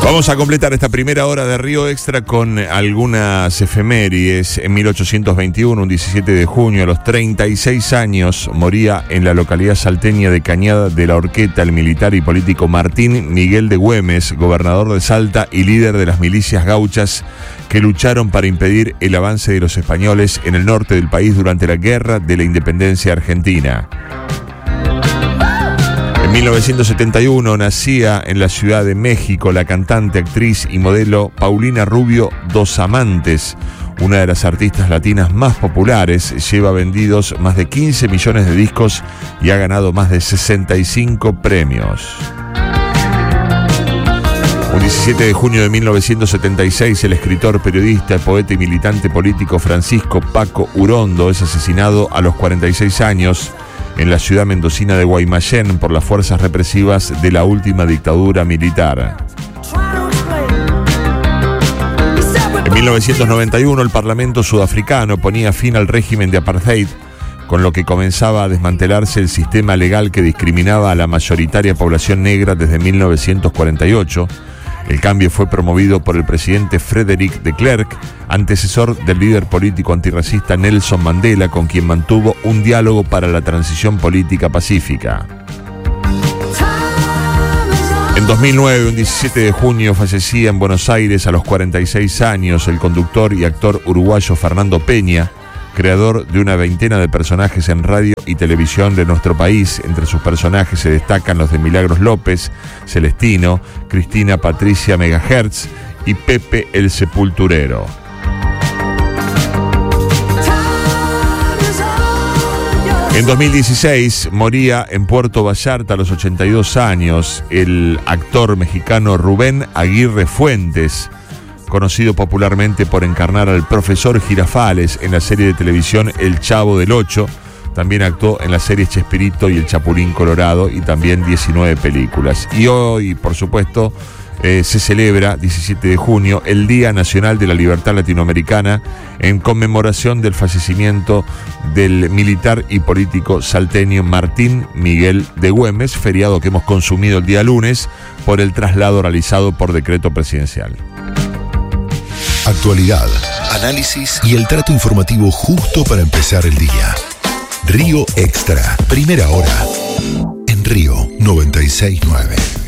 Vamos a completar esta primera hora de Río Extra con algunas efemérides. En 1821, un 17 de junio, a los 36 años, moría en la localidad salteña de Cañada de la Horqueta el militar y político Martín Miguel de Güemes, gobernador de Salta y líder de las milicias gauchas que lucharon para impedir el avance de los españoles en el norte del país durante la Guerra de la Independencia Argentina. En 1971 nacía en la Ciudad de México la cantante, actriz y modelo Paulina Rubio Dos Amantes, una de las artistas latinas más populares. Lleva vendidos más de 15 millones de discos y ha ganado más de 65 premios. Un 17 de junio de 1976, el escritor, periodista, poeta y militante político Francisco Paco Urondo es asesinado a los 46 años en la ciudad mendocina de Guaymallén por las fuerzas represivas de la última dictadura militar. En 1991, el Parlamento sudafricano ponía fin al régimen de apartheid, con lo que comenzaba a desmantelarse el sistema legal que discriminaba a la mayoritaria población negra desde 1948. El cambio fue promovido por el presidente Frederick de Klerk, antecesor del líder político antirracista Nelson Mandela, con quien mantuvo un diálogo para la transición política pacífica. En 2009, un 17 de junio, fallecía en Buenos Aires a los 46 años el conductor y actor uruguayo Fernando Peña, creador de una veintena de personajes en radio y televisión de nuestro país. Entre sus personajes se destacan los de Milagros López, Celestino, Cristina Patricia Megahertz y Pepe el Sepulturero. En 2016 moría en Puerto Vallarta a los 82 años el actor mexicano Rubén Aguirre Fuentes, conocido popularmente por encarnar al profesor Girafales en la serie de televisión El Chavo del Ocho. También actuó en las series Chespirito y El Chapulín Colorado y también 19 películas. Y hoy, por supuesto, se celebra, 17 de junio, el Día Nacional de la Libertad Latinoamericana, en conmemoración del fallecimiento del militar y político salteño Martín Miguel de Güemes, feriado que hemos consumido el día lunes por el traslado realizado por decreto presidencial. Actualidad, análisis y el trato informativo justo para empezar el día. Río Extra, primera hora, en Río 96.9.